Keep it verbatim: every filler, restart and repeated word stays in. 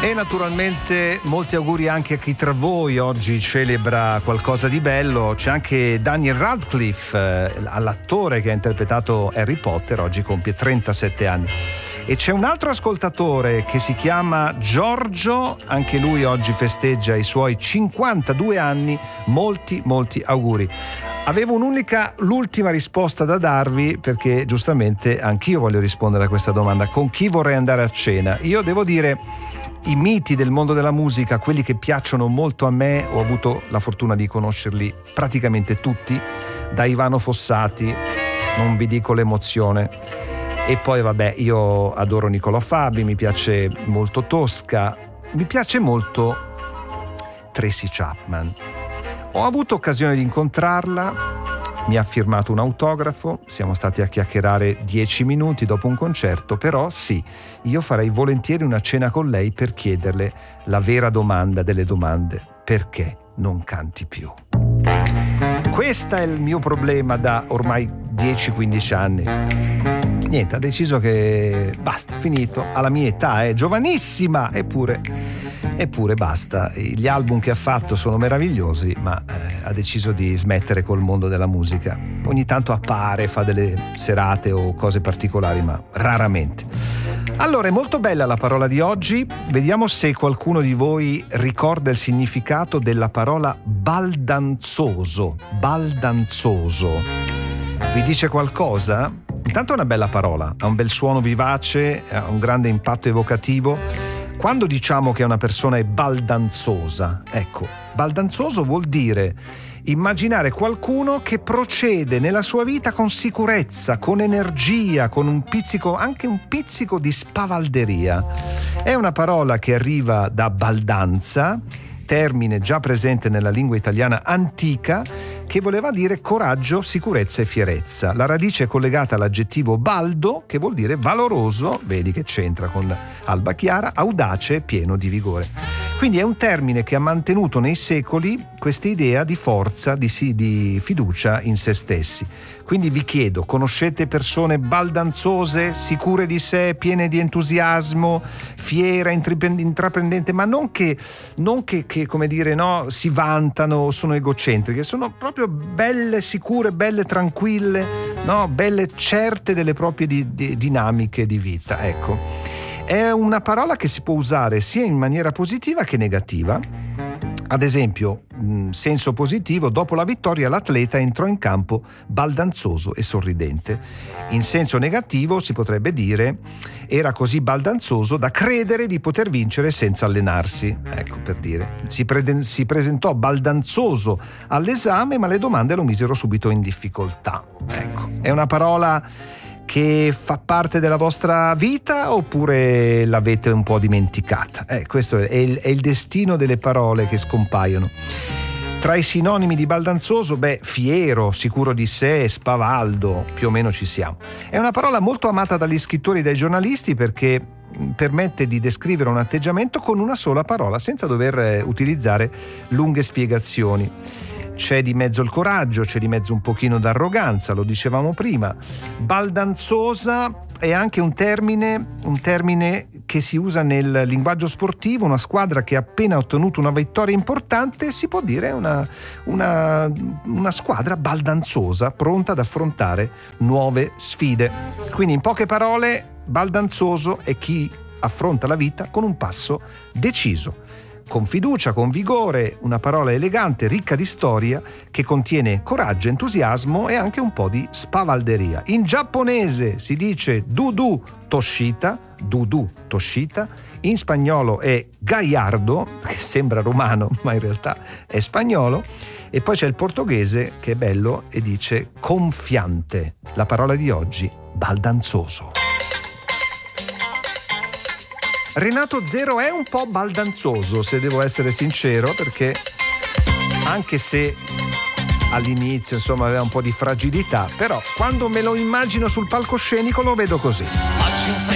E naturalmente molti auguri anche a chi tra voi oggi celebra qualcosa di bello. C'è anche Daniel Radcliffe, eh, l'attore che ha interpretato Harry Potter, oggi compie trentasette anni. E c'è un altro ascoltatore che si chiama Giorgio, anche lui oggi festeggia i suoi cinquantadue anni. Molti molti auguri. Avevo un'unica, l'ultima risposta da darvi, perché giustamente anch'io voglio rispondere a questa domanda: con chi vorrei andare a cena? Io devo dire, i miti del mondo della musica, quelli che piacciono molto a me, ho avuto la fortuna di conoscerli praticamente tutti, da Ivano Fossati, non vi dico l'emozione, e poi vabbè, io adoro Nicolò Fabi, mi piace molto Tosca, mi piace molto Tracy Chapman. Ho avuto occasione di incontrarla, mi ha firmato un autografo, siamo stati a chiacchierare dieci minuti dopo un concerto, però sì, io farei volentieri una cena con lei per chiederle la vera domanda delle domande: perché non canti più? Questo è il mio problema da ormai dieci quindici anni. Niente, ha deciso che basta, finito, alla mia età, è giovanissima, eppure, eppure basta. Gli album che ha fatto sono meravigliosi, ma eh, ha deciso di smettere col mondo della musica. Ogni tanto appare, fa delle serate o cose particolari, ma raramente. Allora, è molto bella la parola di oggi. Vediamo se qualcuno di voi ricorda il significato della parola baldanzoso. Baldanzoso. Vi dice qualcosa? Intanto è una bella parola, ha un bel suono vivace, ha un grande impatto evocativo. Quando diciamo che una persona è baldanzosa, ecco, baldanzoso vuol dire immaginare qualcuno che procede nella sua vita con sicurezza, con energia, con un pizzico, anche un pizzico di spavalderia. È una parola che arriva da baldanza, termine già presente nella lingua italiana antica, che voleva dire coraggio, sicurezza e fierezza. La radice è collegata all'aggettivo baldo, che vuol dire valoroso, vedi che c'entra con Alba Chiara, audace e pieno di vigore. Quindi è un termine che ha mantenuto nei secoli questa idea di forza, di, sì, di fiducia in se stessi. Quindi vi chiedo, conoscete persone baldanzose, sicure di sé, piene di entusiasmo, fiera, intraprendente, ma non che, non che, che come dire, no, si vantano o sono egocentriche, sono proprio belle, sicure, belle, tranquille, no, belle, certe delle proprie di, di, dinamiche di vita, ecco. È una parola che si può usare sia in maniera positiva che negativa. Ad esempio, in senso positivo, dopo la vittoria l'atleta entrò in campo baldanzoso e sorridente. In senso negativo si potrebbe dire: era così baldanzoso da credere di poter vincere senza allenarsi. Ecco, per dire. Si, pre- si presentò baldanzoso all'esame, ma le domande lo misero subito in difficoltà. Ecco, è una parola che fa parte della vostra vita oppure l'avete un po' dimenticata? Eh, questo è il, è il destino delle parole che scompaiono. Tra i sinonimi di baldanzoso, beh, fiero, sicuro di sé, spavaldo, più o meno ci siamo. È una parola molto amata dagli scrittori e dai giornalisti perché permette di descrivere un atteggiamento con una sola parola, senza dover utilizzare lunghe spiegazioni. C'è di mezzo il coraggio, c'è di mezzo un pochino d'arroganza, lo dicevamo prima. Baldanzosa è anche un termine, un termine che si usa nel linguaggio sportivo. Una squadra che ha appena ottenuto una vittoria importante si può dire una, una, una squadra baldanzosa, pronta ad affrontare nuove sfide. Quindi, in poche parole, baldanzoso è chi affronta la vita con un passo deciso, con fiducia, con vigore, una parola elegante, ricca di storia, che contiene coraggio, entusiasmo e anche un po' di spavalderia. In giapponese si dice Dudu Toshita, Dudu Toshita, in spagnolo è Gallardo, che sembra romano ma in realtà è spagnolo, e poi c'è il portoghese che è bello e dice confiante. La parola di oggi, baldanzoso. Renato Zero è un po' baldanzoso, se devo essere sincero, perché anche se all'inizio insomma aveva un po' di fragilità, però quando me lo immagino sul palcoscenico lo vedo così.